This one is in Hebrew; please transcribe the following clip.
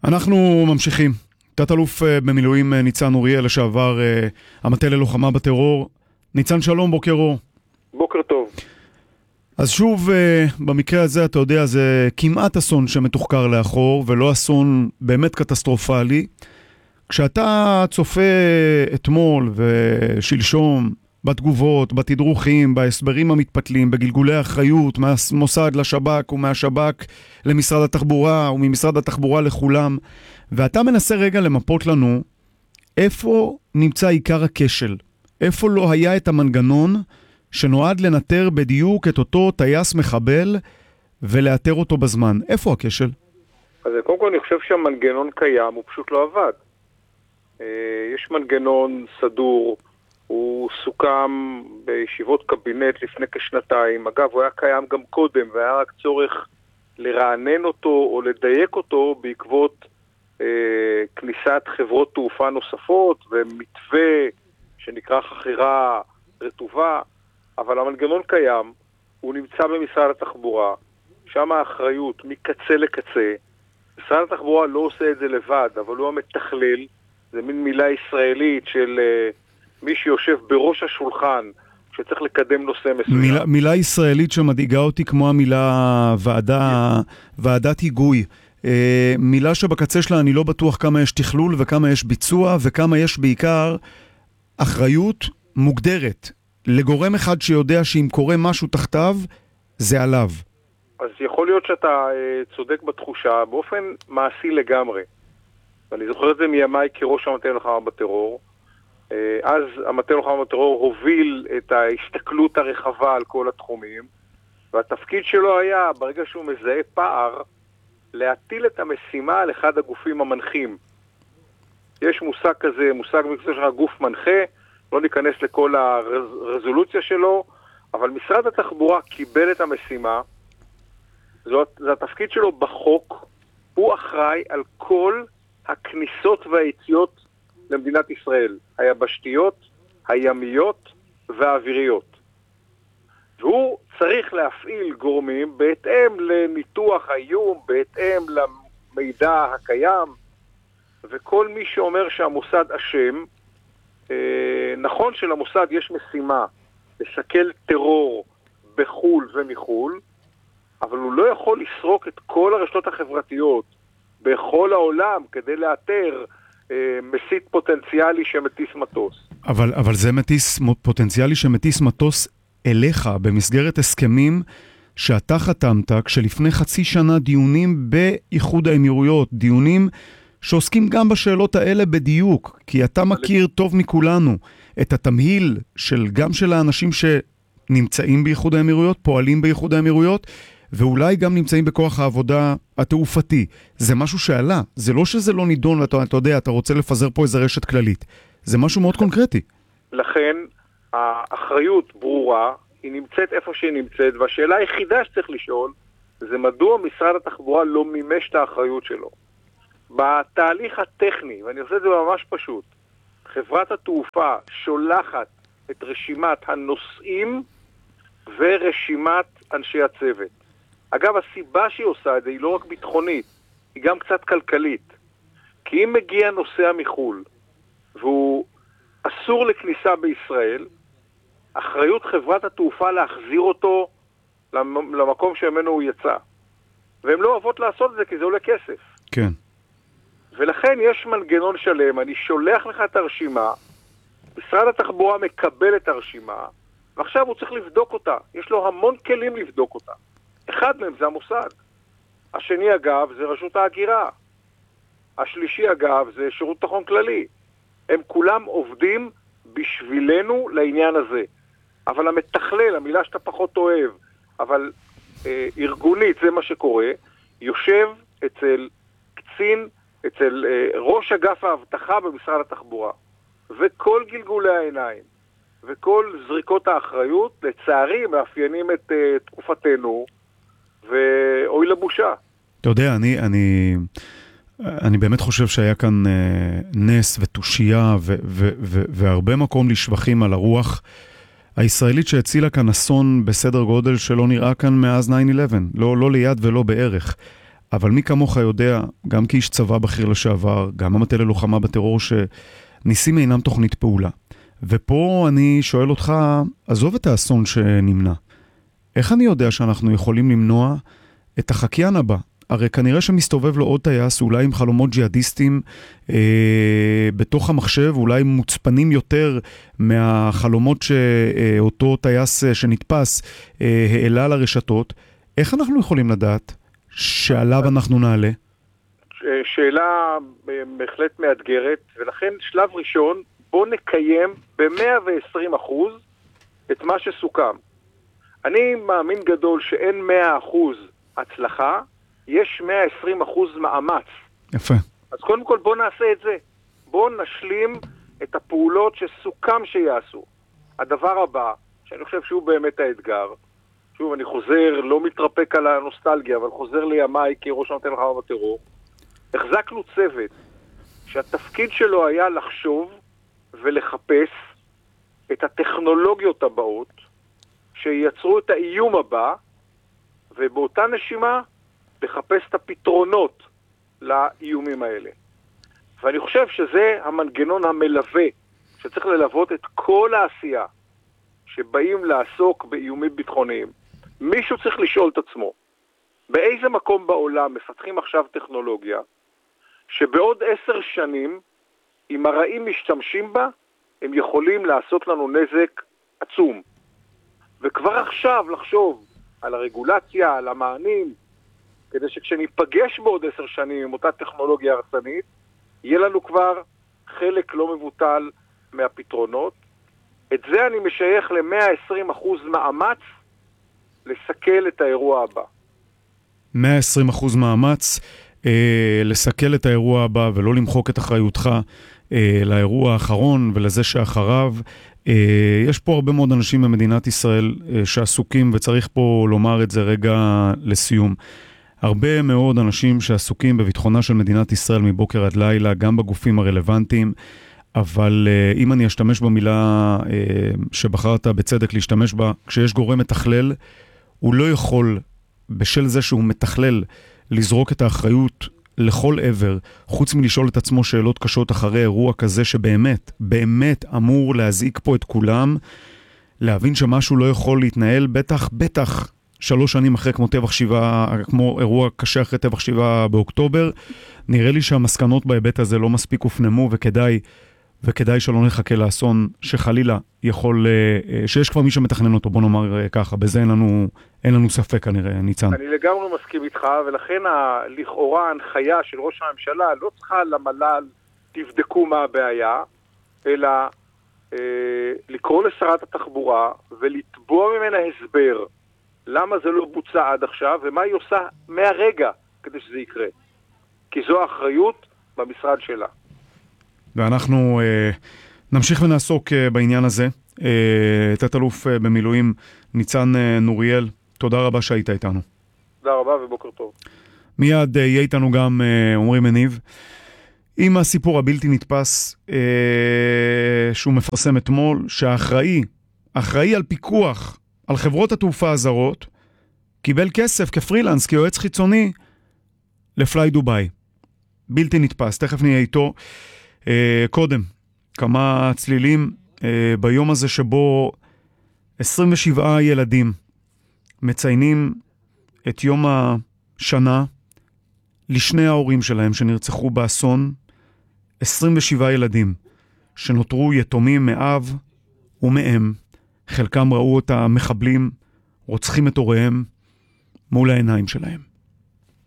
אנחנו ממשיכים. תת-אלוף במילואים ניצן אוריאל, לשעבר המטה ללוחמה בטרור. ניצן, שלום, בוקר אור. בוקר טוב. אז שוב, במקרה הזה, אתה יודע, זה כמעט אסון שמתוחקר לאחור, ולא אסון באמת קטסטרופלי. כשאתה צופה אתמול ושלשום בתגובות, בתדרוכים, בהסברים המתפתלים, בגלגולי האחריות, מהמוסד לשב"כ ומהשב"כ למשרד התחבורה וממשרד התחבורה לכולם, ואתה מנסה רגע למפות לנו איפה נמצא עיקר הכשל, איפה לא היה את המנגנון שנועד לנטר בדיוק את אותו טייס מחבל ולאתר אותו בזמן. איפה הכשל? אז קודם כל אני חושב שהמנגנון קיים, הוא פשוט לא עבד. יש מנגנון סדור, הוא סוכם בישיבות קבינט לפני כשנתיים. אגב, הוא היה קיים גם קודם, והיה רק צורך לרענן אותו או לדייק אותו בעקבות כניסת חברות תעופה נוספות ומתווה שנקרא חכירה רטובה. אבל המנגנון קיים, הוא נמצא במשרד התחבורה, שם האחריות מקצה לקצה. משרד התחבורה לא עושה את זה לבד, אבל הוא המתכלל. זה מין מילה ישראלית של מי שיושב בראש השולחן שצריך לקדם נושא מסוים. מילה ישראלית שמדאיגה אותי כמו המילה ועדת היגוי. מילה שבקצה שלה אני לא בטוח כמה יש תכלול וכמה יש ביצוע וכמה יש בעיקר אחריות מוגדרת לגורם אחד שיודע שאם קורה משהו תחתיו זה עליו. אז יכול להיות שאתה צודק בתחושה באופן מעשי לגמרי. ואני זוכר את זה מימיי כראש המטה ללוחמה בטרור. אז המטה ללוחמה בטרור הוביל את ההסתכלות הרחבה על כל התחומים, והתפקיד שלו היה, ברגע שהוא מזהה פער, להטיל את המשימה על אחד הגופים המנחים. יש מושג כזה, מושג מקצוע של גוף מנחה, לא ניכנס לכל הרזולוציה שלו, אבל משרד התחבורה קיבל את המשימה, זה התפקיד שלו בחוק, הוא אחראי על כל הכניסות והיציאות למדינת ישראל, היבשתיות, הימיות והאוויריות. והוא צריך להפעיל גורמים בהתאם לניתוח האיום, בהתאם למידע הקיים, וכל מי שאומר שהמוסד אשם, נכון שלמוסד יש משימה לסכל טרור בחול ומחול, אבל הוא לא יכול לסרוק את כל הרשתות החברתיות בכל העולם כדי לאתר מסית פוטנציאלי שמטיס מטוס. אבל זה מטיס פוטנציאלי שמטיס מטוס אליך במסגרת הסכמים שאתה חתמת כשלפני חצי שנה דיונים באיחוד האמירויות, דיונים שעוסקים גם בשאלות האלה בדיוק, כי אתה מכיר טוב מכולנו את התמהיל גם של האנשים שנמצאים באיחוד האמירויות, פועלים באיחוד האמירויות, ואולי גם נמצאים בכוח העבודה התעופתי. זה משהו שעלה. זה לא שזה לא נידון, ואתה יודע, אתה רוצה לפזר פה איזה רשת כללית. זה משהו מאוד קונקרטי. לכן, האחריות ברורה, היא נמצאת איפה שהיא נמצאת, והשאלה היחידה שצריך לשאול, זה מדוע משרד התחבורה לא מימש את האחריות שלו. בתהליך הטכני, ואני עושה את זה ממש פשוט, חברת התעופה שולחת את רשימת הנוסעים ורשימת אנשי הצוות. אגב, הסיבה שהיא עושה את זה היא לא רק ביטחונית, היא גם קצת כלכלית. כי אם מגיע נוסע מחול, והוא אסור לכניסה בישראל, אחריות חברת התעופה להחזיר אותו למקום שממנו הוא יצא. והם לא אוהבות לעשות את זה כי זה עולה כסף. כן. ולכן יש מנגנון שלם, אני שולח לך את הרשימה, משרד התחבורה מקבל את הרשימה, ועכשיו הוא צריך לבדוק אותה. יש לו המון כלים לבדוק אותה. אחד מהם זה המוסד. השני אגב זה רשות ההגירה. השלישי אגב זה שירות ביטחון כללי. הם כולם עובדים בשבילנו לעניין הזה. אבל המתכלל, המילה שאתה פחות אוהב, אבל ארגונית זה מה שקורה, יושב אצל קצין, אצל ראש אגף האבטחה במשרד התחבורה. וכל גלגולי העיניים וכל זריקות האחריות לצערי מאפיינים את תקופתנו, ואוי לבושה. אתה יודע, אני באמת חושב שהיה כאן נס ותושייה והרבה מקום לשבחים על הרוח הישראלית שהצילה כאן אסון בסדר גודל שלא נראה כאן מאז 9/11, לא ליד ולא בערך. אבל מי כמוך יודע, גם כאיש צבא בכיר לשעבר, גם המטה ללוחמה בטרור, שניסים אינם תוכנית פעולה. ופה אני שואל אותך, עזוב את האסון שנמנע. איך אני יודע שאנחנו יכולים למנוע את החקיין הבא? הרי כנראה שמסתובב לו עוד טייס, אולי עם חלומות ג'יהאדיסטים בתוך המחשב, אולי מוצפנים יותר מהחלומות שאותו טייס שנתפס העלה לרשתות. איך אנחנו יכולים לדעת שעליו אנחנו נעלה? שאלה בהחלט מאתגרת, ולכן שלב ראשון, בוא נקיים ב-120% את מה שסוכם. אני מאמין גדול שאין 100% הצלחה, יש 120% מאמץ. יפה. אז קודם כל בוא נעשה את זה. בוא נשלים את הפעולות שסוכם שיעשו. הדבר הבא, שאני חושב שהוא באמת האתגר, שוב אני חוזר, לא מתרפק על הנוסטלגיה, אבל חוזר לימיי כראש המטה ללוחמה בטרור, החזקנו צוות שהתפקיד שלו היה לחשוב ולחפש את הטכנולוגיות הבאות שייצרו את האיום הבא, ובאותה נשימה לחפש את הפתרונות לאיומים האלה. ואני חושב שזה המנגנון המלווה, שצריך ללוות את כל העשייה שבאים לעסוק באיומים ביטחוניים. מישהו צריך לשאול את עצמו, באיזה מקום בעולם מפתחים עכשיו טכנולוגיה, שבעוד 10 שנים, אם הרעים משתמשים בה, הם יכולים לעשות לנו נזק עצום. וכבר עכשיו לחשוב על הרגולציה, על המענים, כדי שכשניפגש בעוד 10 שנים עם אותה טכנולוגיה הרסנית, יהיה לנו כבר חלק לא מבוטל מהפתרונות. את זה אני משייך ל-120% מאמץ לסכל את האירוע הבא. 120% מאמץ לסכל את האירוע הבא ולא למחוק את אחריותך לאירוע האחרון ולזה שאחריו. יש פה הרבה מאוד אנשים במדינת ישראל שעסוקים, וצריך פה לומר את זה רגע לסיום. הרבה מאוד אנשים שעסוקים בביטחונה של מדינת ישראל מבוקר עד לילה, גם בגופים הרלוונטיים, אבל אם אני אשתמש במילה שבחרת בצדק להשתמש בה, כשיש גורם מתכלל, הוא לא יכול, בשל זה שהוא מתכלל, לזרוק את האחריות לכל עבר, חוץ מלשאול את עצמו שאלות קשות אחרי אירוע כזה שבאמת, באמת אמור להזעיק פה את כולם, להבין שמשהו לא יכול להתנהל, בטח 3 שנים אחרי כמו אירוע קשה אחרי טבח 7 באוקטובר. נראה לי שהמסקנות בהיבט הזה לא מספיק הופנמו, וכדאי שלא נחכה לאסון שחלילה יכול, שיש כבר מי שמתכנן אותו, בוא נאמר ככה, בזה אין לנו ספק כנראה, ניצן. אני לגמרי מסכים איתך, ולכן לכאורה ההנחיה של ראש הממשלה לא צריכה למל"ל תבדקו מה הבעיה, אלא לקרוא לשרת התחבורה ולתבוע ממנה הסבר למה זה לא בוצע עד עכשיו, ומה היא עושה מהרגע כדי שזה יקרה. כי זו האחריות במשרד שלה. ואנחנו נמשיך ונעסוק בעניין הזה. תת-אלוף במילואים ניצן נוריאל, תודה רבה שהיית איתנו. תודה רבה ובוקר טוב. מיד יהיה איתנו גם עומרי מניב, עם הסיפור הבלתי נתפס שהוא מפרסם אתמול, שהאחראי על פיקוח על חברות התעופה הזרות, קיבל כסף כפרילנס, כיועץ חיצוני, לפליי דוביי. בלתי נתפס, תכף נהיה איתו. קודם, כמה צלילים ביום הזה שבו 27 ילדים מציינים את יום השנה לשני ההורים שלהם שנרצחו באסון. 27 ילדים שנותרו יתומים מאב ומאם. חלקם ראו את המחבלים רוצחים את הוריהם מול העיניים שלהם.